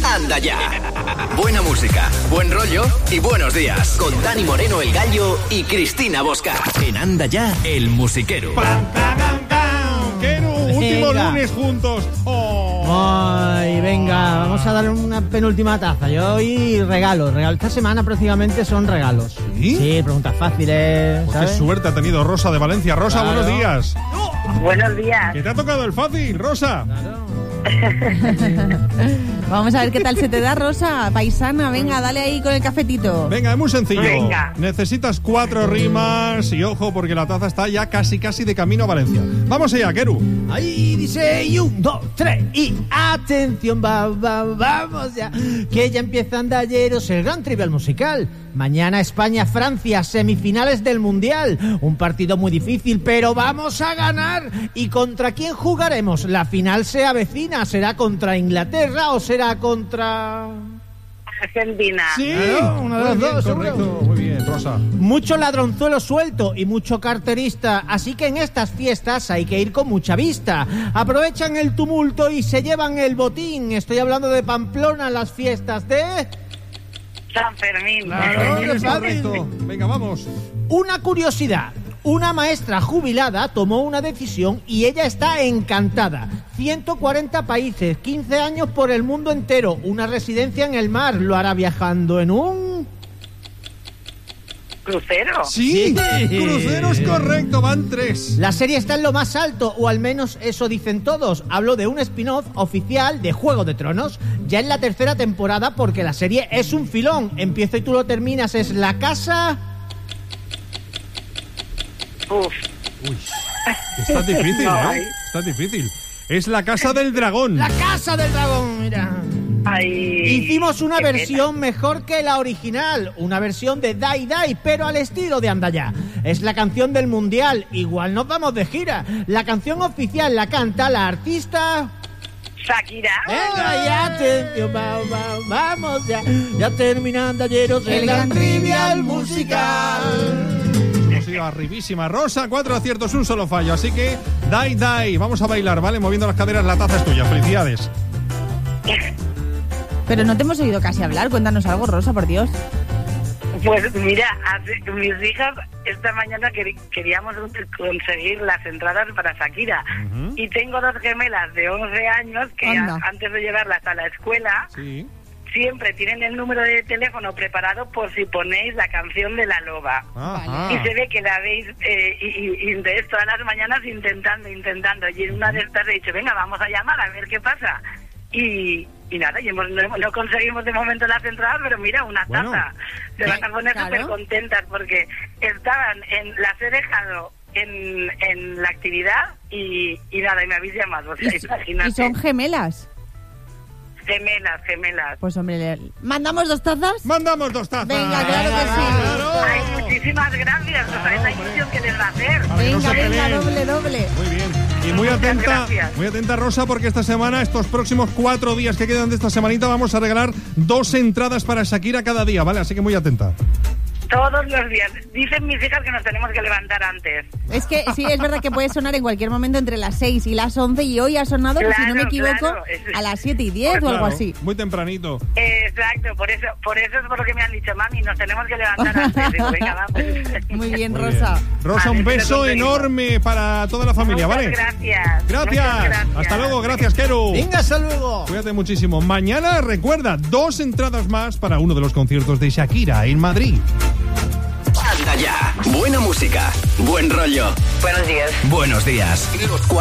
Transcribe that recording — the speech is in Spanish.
Anda ya. Buena música, buen rollo y buenos días. Con Dani Moreno, el Gallo, y Cristina Bosca. En Anda ya, el musiquero. Quero, último lunes juntos. Ay, venga, vamos a dar una penúltima taza. Yo hoy regalos. Esta semana próximamente son regalos. ¿Sí? Sí, preguntas fáciles, Pues ¿sabes? qué suerte ha tenido Rosa de Valencia. Rosa, Claro. buenos días. Buenos días. ¿Qué te ha tocado el fácil, Rosa? Claro. Vamos a ver qué tal se te da, Rosa. Paisana, venga, dale ahí con el cafetito. Venga, es muy sencillo. Venga. Necesitas 4 rimas y ojo porque la taza está ya casi de camino a Valencia. Vamos allá, Keru. Ahí dice, y 1, 2, 3, y atención, vamos ya, que ya empieza Andalleros, el gran trivial musical. Mañana España-Francia, semifinales del Mundial. Un partido muy difícil, pero vamos a ganar. ¿Y contra quién jugaremos? La final se avecina. ¿Será contra Inglaterra o será contra...? Argentina. Sí, Claro, uno de los muy bien, dos, correcto. seguro. Muy bien, Rosa. Mucho ladronzuelo suelto y mucho carterista, así que en estas fiestas hay que ir con mucha vista. Aprovechan el tumulto y se llevan el botín. Estoy hablando de Pamplona, las fiestas de... San Fermín. Claro. Es qué correcto. Venga, vamos. Una curiosidad. Una maestra jubilada tomó una decisión y ella está encantada. 140 países, 15 años por el mundo entero, una residencia en el mar. ¿Lo hará viajando en un...? ¿Crucero? Sí, crucero es correcto, van 3. La serie está en lo más alto, o al menos eso dicen todos. Hablo de un spin-off oficial de Juego de Tronos. Ya en la 3ª temporada, porque la serie es un filón. Empiezo y tú lo terminas. Es La Casa... Uf. Está difícil, No, ¿eh? Está difícil. Es La Casa del Dragón. La Casa del Dragón, mira. Ay, Hicimos una qué versión mejor que la original, una versión de Die Die, pero al estilo de Anda Ya. Es la canción del Mundial, igual nos vamos de gira. La canción oficial la canta la artista... pena. Shakira. Venga, ya, atención, vamos ya. Ya termina Andalleros, el gran trivial musical. Hemos ido arribísima. Rosa, 4 aciertos, un solo fallo. Así que, die. Vamos a bailar, ¿vale? Moviendo las caderas, la taza es tuya. Felicidades. Pero no te hemos oído casi hablar. Cuéntanos algo, Rosa, por Dios. Pues mira, mis hijas esta mañana queríamos conseguir las entradas para Shakira. Y tengo 2 gemelas de 11 años que Anda. antes de llevarlas a la escuela Sí. siempre tienen el número de teléfono preparado por si ponéis la canción de La Loba. Ajá. Y se ve que la veis y entonces todas las mañanas intentando. Y en una de estas he dicho, venga, vamos a llamar a ver qué pasa. Y nada, no conseguimos de momento las entradas, pero mira, una Bueno. taza. Se van a poner Claro. súper contentas porque las he dejado en la actividad y nada, y me habéis llamado. O sea, imagínate. ¿Y son gemelas? Gemelas. Pues hombre, ¿mandamos 2 tazas? Mandamos 2 tazas. Venga, claro que sí. Claro. Ay, muchísimas gracias. No sabéis la ilusión que les va a hacer. Para que no Venga, se venga, peleen. doble. Muy bien. Y muy Muchas atenta, Rosa, porque esta semana, estos próximos 4 días que quedan de esta semanita, vamos a regalar 2 entradas para Shakira cada día, ¿vale? Así que muy atenta. Todos los días. Dicen mis hijas que nos tenemos que levantar antes. Es que sí, es verdad que puede sonar en cualquier momento entre las 6 y las 11 y hoy ha sonado, Claro, si no me equivoco, claro. a las 7 y 10 o algo Claro, así. Muy tempranito. Exacto, por eso es por lo que me han dicho, mami, nos tenemos que levantar antes. Digo, venga, vamos. Muy bien, Muy Rosa. bien. Rosa, Vale, un te lo beso conseguimos. enorme para toda la familia, Muchas ¿vale? gracias. Gracias. Muchas gracias. Hasta luego, gracias, Keru. Venga, hasta luego. Cuídate muchísimo. Mañana, recuerda, 2 entradas más para uno de los conciertos de Shakira en Madrid. Anda ya. Buena música, buen rollo. Buenos días. Buenos días. Los